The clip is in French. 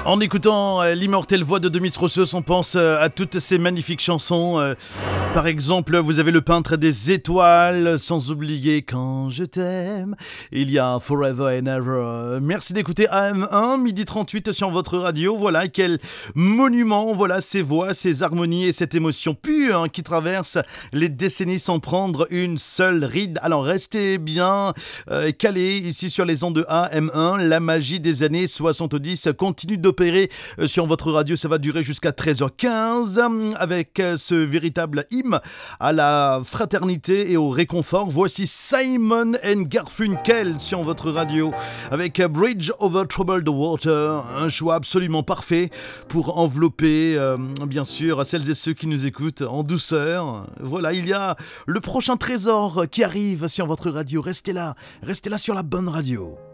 En écoutant l'immortelle voix de Demis Rousseau, on pense à toutes ces magnifiques chansons. Par exemple, vous avez Le Peintre des Étoiles, sans oublier Quand je t'aime. Il y a Forever and Ever. Merci d'écouter AM1, midi 38 sur votre radio. Voilà, quel monument. Voilà, ces voix, ces harmonies et cette émotion pure qui traverse les décennies sans prendre une seule ride. Alors, restez bien calés ici sur les ondes de AM1. La magie des années 70 continue d'opérer sur votre radio. Ça va durer jusqu'à 13h15 avec ce véritable hymne à la fraternité et au réconfort. Voici Simon & Garfunkel sur votre radio avec Bridge Over Troubled Water, un choix absolument parfait pour envelopper bien sûr celles et ceux qui nous écoutent en douceur. Voilà, il y a le prochain trésor qui arrive sur votre radio. Restez là sur la bonne radio.